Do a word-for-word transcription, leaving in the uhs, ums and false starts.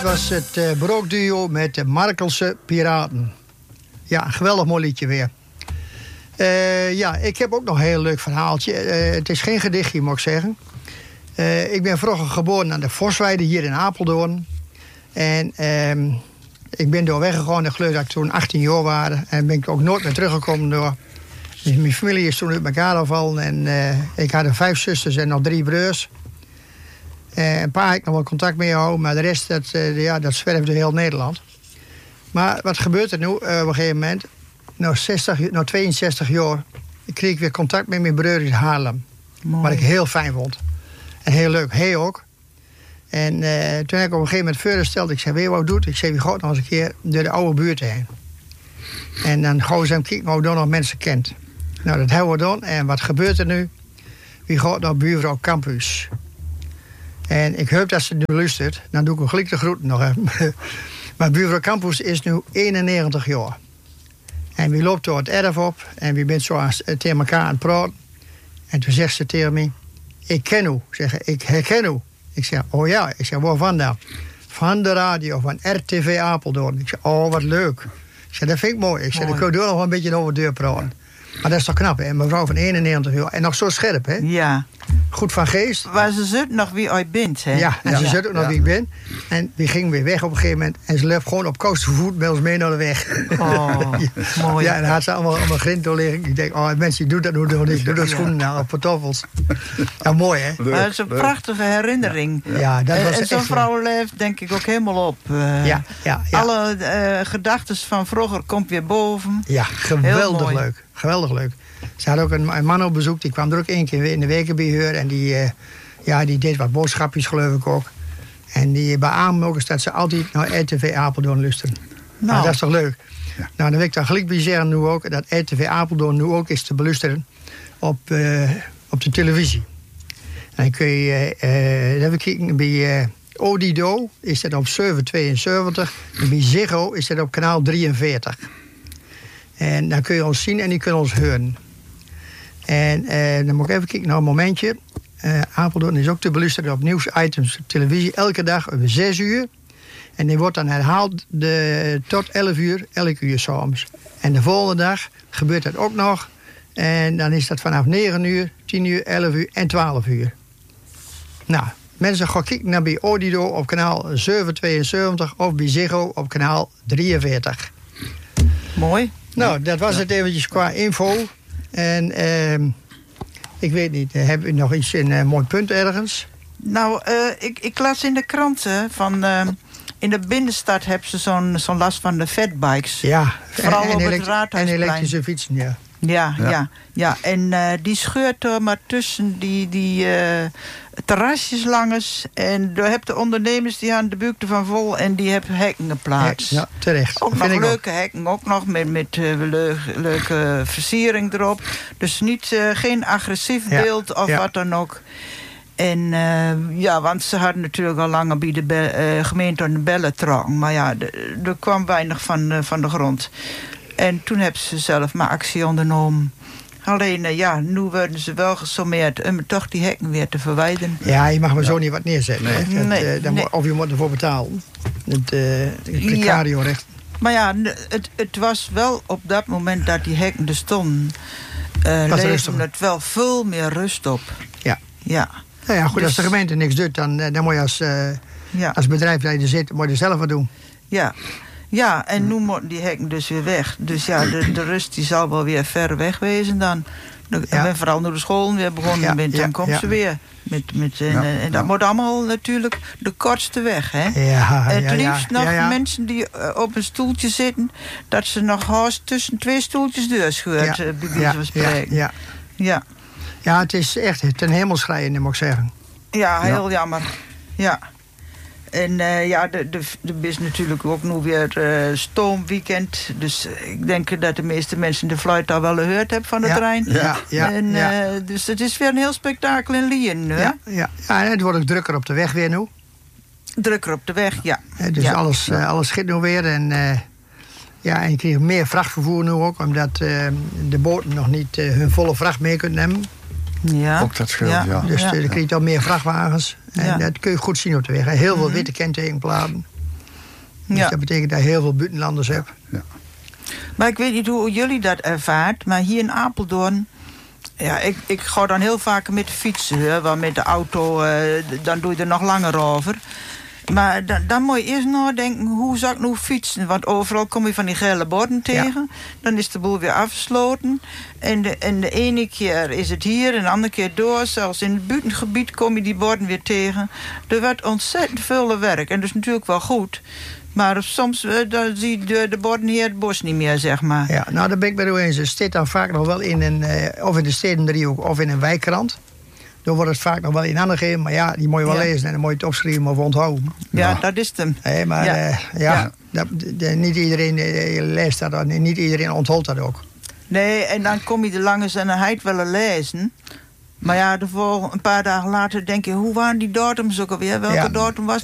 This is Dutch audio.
Het was het uh, Brookduo met de Markelse Piraten. Ja, een geweldig mooi liedje weer. Uh, ja, ik heb ook nog een heel leuk verhaaltje. Uh, het is geen gedichtje, moet ik zeggen. Uh, ik ben vroeger geboren aan de Vosweide hier in Apeldoorn. En uh, ik ben door weggegaan. Ik geloof dat ik toen achttien jaar was. En ben ik ook nooit meer teruggekomen door. Dus mijn familie is toen uit elkaar gevallen. En uh, ik had vijf zusters en nog drie broers. Uh, een paar had ik nog wel contact mee gehouden. Maar de rest, dat, uh, ja, dat zwerfde heel Nederland. Maar wat gebeurt er nu uh, op een gegeven moment? Na nou tweeënzestig jaar kreeg ik weer contact met mijn broer in Haarlem. Mooi. Wat ik heel fijn vond. En heel leuk. Hij ook. En uh, toen heb ik op een gegeven moment voorgesteld. Ik zei, weet je wat doet? Ik zei, wie gaat nog eens een keer door de oude buurt heen? En dan gaan ze hem kijken of dan nog mensen kent. Nou, dat hebben we dan. En wat gebeurt er nu? Wie gaat naar buurvrouw Campus? En ik hoop dat ze nu luistert. Dan doe ik een gelijk de groeten nog even. Maar buurvrouw Campus is nu eenennegentig jaar. En wie loopt door het erf op. En wie bent zo aan, tegen elkaar aan het praten. En toen zegt ze tegen me. Ik ken u. Zeg, ik herken u. Ik zeg, oh ja. Ik zeg, waarvan dan? Van de radio, van R T V Apeldoorn. Ik zeg, oh wat leuk. Ik zeg, dat vind ik mooi. Ik zeg, dan kun je nog wel een beetje over de deur praten. Maar dat is toch knap, hè? Een mevrouw van eenennegentig jaar. En nog zo scherp, hè? Ja. Goed van geest. Maar ze zit nog wie u bent, hè? Ja, en ja. ze zit ook nog ja. wie ik ben. En die ging weer weg op een gegeven moment. En ze liep gewoon op koostige voet met ons mee naar de weg. Oh, ja. Mooi. Ja, en dan had ze allemaal, allemaal grind door liggen. Ik denk, oh, mensen, die doen dat nu nog niet. Doe dat schoenen nou, op pantoffels. Ja, mooi, hè? Leuk, dat is een leuk. Prachtige herinnering. Ja, ja dat was En zo'n vrouw leeft, denk ik, ook helemaal op. Uh, ja, ja, ja. Alle uh, gedachten van vroeger komt weer boven. Ja, geweldig leuk. Geweldig leuk. Ze had ook een, een man op bezoek, die kwam er ook één keer in de weken bij haar. En die, uh, ja, die deed wat boodschapjes, geloof ik ook. En die beaamde ook eens dat ze altijd naar R T V Apeldoorn luisteren. Nou. Nou, dat is toch leuk? Ja. Nou, dan wil ik dan gelijk bij zeggen nu ook, dat R T V Apeldoorn nu ook is te beluisteren op, uh, op de televisie. En dan kun je, uh, even kijken, bij uh, Odido is dat op zeven tweeënzeventig. En bij Ziggo is dat op kanaal drieënveertig. En dan kun je ons zien en die kunnen ons horen. En uh, dan moet ik even kijken naar een momentje. Uh, Apeldoorn is ook te beluisteren op nieuwsitems op televisie. Elke dag om zes uur. En die wordt dan herhaald de, tot elf uur, elk uur soms. En de volgende dag gebeurt dat ook nog. En dan is dat vanaf negen uur, tien uur, elf uur en twaalf uur. Nou, mensen gaan kijken naar bij Odido op kanaal zeven tweeënzeventig of bij Ziggo op kanaal drieënveertig. Mooi. Nou, dat was het eventjes qua info. En uh, ik weet niet, hebben we nog iets in een uh, mooi punt ergens? Nou, uh, ik, ik las in de kranten van... Uh, in de binnenstad hebben ze zo'n zo'n last van de fatbikes. Ja, vooral en, en op elekt- het Raadhuisplein. En elektrische fietsen, ja. Ja, ja, ja. ja. En uh, die scheurt er maar tussen die, die uh, terrasjes langs. En daar heb de ondernemers die aan de buik ervan vol en die hebben hekken geplaatst. Ja, terecht. Ook dat nog vind leuke ook. hekken, ook nog met, met uh, leuk, leuke versiering erop. Dus niet, uh, geen agressief ja. beeld of ja. wat dan ook. En uh, ja, want ze hadden natuurlijk al langer bij de be- uh, gemeente aan de bellen getrokken. Maar ja, de, er kwam weinig van, uh, van de grond. En toen hebben ze zelf maar actie ondernomen. Alleen, uh, ja, nu worden ze wel gesommeerd om toch die hekken weer te verwijderen. Ja, je mag maar zo niet wat neerzetten. Nee. Hè? Dat, Nee, uh, dan nee. Mo- of je moet ervoor betalen. Het, uh, het precario-recht. Ja. Maar ja, het, het was wel op dat moment dat die hekken er stonden... Uh, leverde het wel veel meer rust op. Ja. Ja. Nou ja, goed, dus, als de gemeente niks doet, dan, dan moet je als, uh, ja. als bedrijf dat je er zit, moet je er zelf wat doen. Ja, ja en nu moeten die hekken dus weer weg. Dus ja, de, de rust die zal wel weer ver weg wezen dan. De, ja. En vooral nu de school weer begonnen ja, bent, dan ja, komt ja. ze weer. Met, met, ja, en, en dat ja. wordt allemaal natuurlijk de kortste weg, hè? Ja, het ja, liefst ja, nog ja, ja. mensen die uh, op een stoeltje zitten... dat ze nog haast tussen twee stoeltjes deurscheurt, ja. uh, bij wijze van spreken. Ja, ja. Ja. ja, het is echt ten hemel schrijnende, moet ik zeggen. Ja, heel ja. jammer. Ja. En uh, ja, er de, de, de is natuurlijk ook nu weer uh, stoomweekend. Dus uh, ik denk dat de meeste mensen de fluit al wel gehoord hebben van de ja. trein. Ja, ja, en, uh, ja. Dus het is weer een heel spektakel in Lien. Ja, ja. ja, en het wordt ook drukker op de weg weer nu. Drukker op de weg, ja. ja dus ja. alles, uh, alles schiet nu weer. En, uh, ja, en je krijgt meer vrachtvervoer nu ook. Omdat uh, de boten nog niet uh, hun volle vracht mee kunnen nemen. Ja. Ook dat scheelt, ja. ja. Dus ja. uh, dan krijg je al meer vrachtwagens. En ja. dat kun je goed zien op de weg. Heel veel mm-hmm. witte kentekenplaten. Dus Ja. dat betekent dat je heel veel buitenlanders hebt. Ja. Maar ik weet niet hoe jullie dat ervaart, maar hier in Apeldoorn... Ja, ik, ik ga dan heel vaak met de fietsen, hè, want met de auto, uh, dan doe je er nog langer over. Maar dan, dan moet je eerst nadenken, hoe zou ik nu fietsen? Want overal kom je van die gele borden tegen. Ja. Dan is de boel weer afgesloten. En de, en de ene keer is het hier en de andere keer door. Zelfs in het buitengebied kom je die borden weer tegen. Er wordt ontzettend veel werk. En dat is natuurlijk wel goed. Maar soms uh, dan zie je de, de borden hier het bos niet meer, zeg maar. Ja, nou, daar ben ik bij u eens. Het staat dan vaak nog wel in een, uh, of in de stedendriehoek of in een wijkkrant. Dan wordt het vaak nog wel in handen gegeven. Maar ja, die moet je wel ja. lezen en dan moet je het opschrijven of onthouden. Ja, Ja. dat is het hem. Hey, maar ja. Uh, ja, ja. Dat, de, niet iedereen uh, leest dat en niet iedereen onthoudt dat ook. Nee, en dan kom je er langs en dan hij willen lezen. Maar ja, de vol, een paar dagen later denk je, hoe waren die datums ook alweer? Welke ja. datum was